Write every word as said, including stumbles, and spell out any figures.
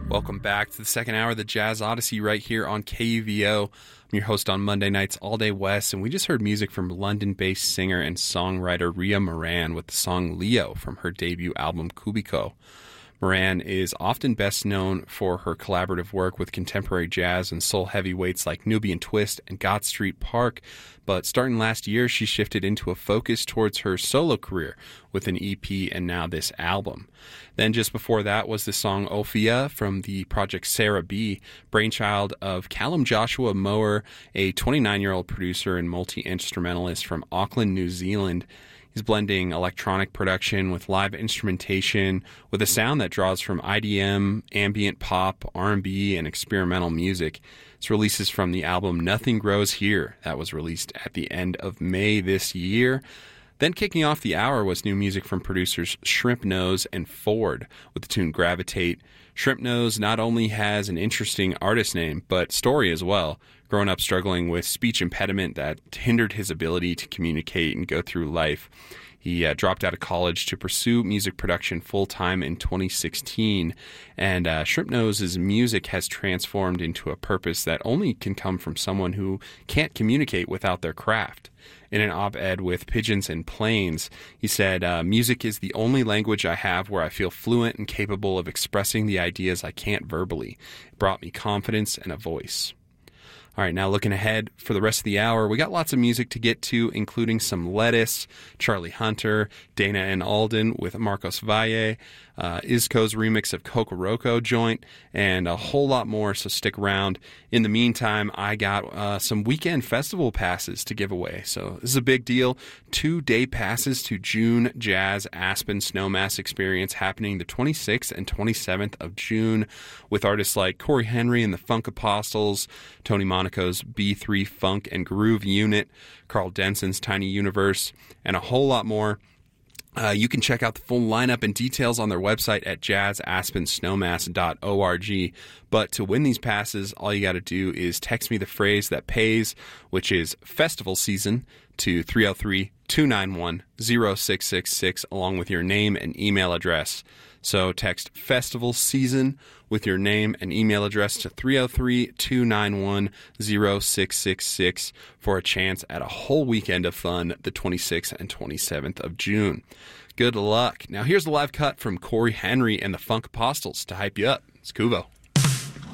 Welcome back to the second hour of the Jazz Odyssey right here on K U V O. I'm your host on Monday nights, All Day West, and we just heard music from London-based singer and songwriter Ria Moran with the song Leo from her debut album Cubico. Moran is often best known for her collaborative work with contemporary jazz and soul heavyweights like Nubian Twist and God Street Park, but starting last year, she shifted into a focus towards her solo career with an E P and now this album. Then just before that was the song Ophia from the project Sarah B, brainchild of Callum Joshua Mower, a twenty-nine-year-old producer and multi-instrumentalist from Auckland, New Zealand. He's blending electronic production with live instrumentation with a sound that draws from I D M, ambient pop, R and B, and experimental music. It's releases from the album Nothing Grows Here that was released at the end of May this year. Then kicking off the hour was new music from producers Shrimp Nose and Ford with the tune Gravitate. Shrimp Nose not only has an interesting artist name, but story as well. Growing up struggling with speech impediment that hindered his ability to communicate and go through life. He uh, dropped out of college to pursue music production full-time in twenty sixteen, and uh, Shrimp Nose's music has transformed into a purpose that only can come from someone who can't communicate without their craft. In an op-ed with Pigeons and Planes, he said, uh, music is the only language I have where I feel fluent and capable of expressing the ideas I can't verbally. It brought me confidence and a voice. All right, now looking ahead for the rest of the hour, we got lots of music to get to, including some Lettuce, Charlie Hunter, Dana and Alden with Marcos Valle, uh, Isco's remix of Kokoroko Joint, and a whole lot more, so stick around. In the meantime, I got uh, some weekend festival passes to give away, so this is a big deal. Two-day passes to June Jazz Aspen Snowmass Experience happening the twenty-sixth and twenty-seventh of June with artists like Corey Henry and the Funk Apostles, Tony Monaco's B three Funk and Groove Unit, Carl Denson's Tiny Universe, and a whole lot more. Uh, you can check out the full lineup and details on their website at jazz aspen snowmass dot org. But to win these passes, all you got to do is text me the phrase that pays, which is festival season, to three oh three, two nine one, oh six six six, along with your name and email address. So text festival season with your name and email address to three oh three, two nine one, oh six six six for a chance at a whole weekend of fun the twenty-sixth and twenty-seventh of June. Good luck. Now here's the live cut from Corey Henry and the Funk Apostles to hype you up. It's Kuvo.